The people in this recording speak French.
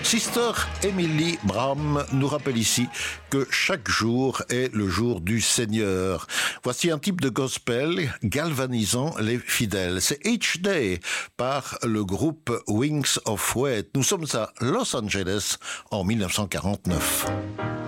Sister Emily Bram nous rappelle ici que chaque jour est le jour du Seigneur. Voici un type de gospel galvanisant les fidèles. C'est Each Day par le groupe Wings of Wet. Nous sommes à Los Angeles en 1949.